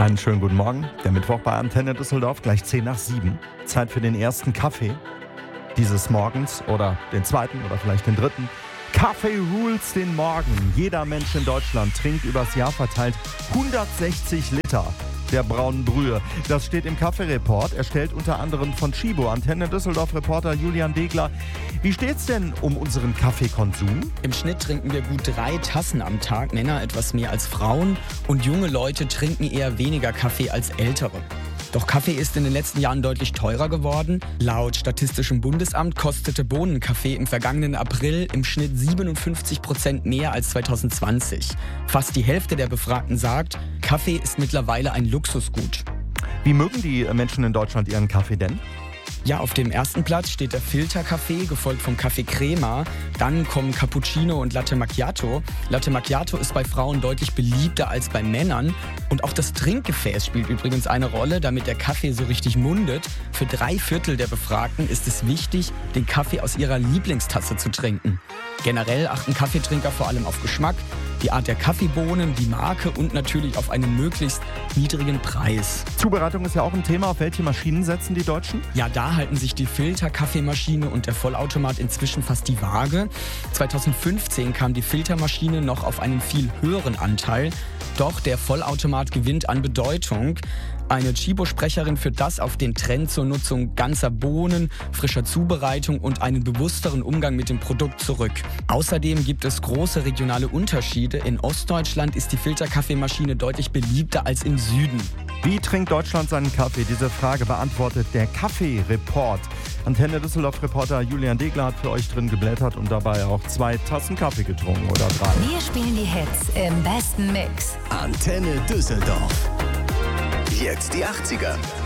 Einen schönen guten Morgen. Der Mittwoch bei Antenne Düsseldorf, gleich 6:10. Zeit für den ersten Kaffee dieses Morgens oder den zweiten oder vielleicht den dritten. Kaffee rules den Morgen. Jeder Mensch in Deutschland trinkt übers Jahr verteilt 160 Liter der braunen Brühe. Das steht im Kaffee-Report, erstellt unter anderem von Chibo. Antenne Düsseldorf-Reporter Julian Degler. Wie steht's denn um unseren Kaffeekonsum? Im Schnitt trinken wir gut 3 Tassen am Tag, Männer etwas mehr als Frauen. Und junge Leute trinken eher weniger Kaffee als ältere. Doch Kaffee ist in den letzten Jahren deutlich teurer geworden. Laut Statistischem Bundesamt kostete Bohnenkaffee im vergangenen April im Schnitt 57% mehr als 2020. Fast die Hälfte der Befragten sagt, Kaffee ist mittlerweile ein Luxusgut. Wie mögen die Menschen in Deutschland ihren Kaffee denn? Ja, auf dem ersten Platz steht der Filterkaffee, gefolgt vom Kaffee Crema. Dann kommen Cappuccino und Latte Macchiato. Latte Macchiato ist bei Frauen deutlich beliebter als bei Männern. Und auch das Trinkgefäß spielt übrigens eine Rolle, damit der Kaffee so richtig mundet. Für 3/4 der Befragten ist es wichtig, den Kaffee aus ihrer Lieblingstasse zu trinken. Generell achten Kaffeetrinker vor allem auf Geschmack, die Art der Kaffeebohnen, die Marke und natürlich auf einen möglichst niedrigen Preis. Zubereitung ist ja auch ein Thema. Auf welche Maschinen setzen die Deutschen? Ja, da halten sich die Filterkaffeemaschine und der Vollautomat inzwischen fast die Waage. 2015 kam die Filtermaschine noch auf einen viel höheren Anteil. Doch der Vollautomat gewinnt an Bedeutung. Eine Chibo-Sprecherin führt das auf den Trend zur Nutzung ganzer Bohnen, frischer Zubereitung und einen bewussteren Umgang mit dem Produkt zurück. Außerdem gibt es große regionale Unterschiede. In Ostdeutschland ist die Filterkaffeemaschine deutlich beliebter als im Süden. Wie trinkt Deutschland seinen Kaffee? Diese Frage beantwortet der Kaffee-Report. Antenne Düsseldorf-Reporter Julian Degler hat für euch drin geblättert und dabei auch 2 Tassen Kaffee getrunken oder 3. Wir spielen die Hits im besten Mix. Antenne Düsseldorf. Jetzt die 80er.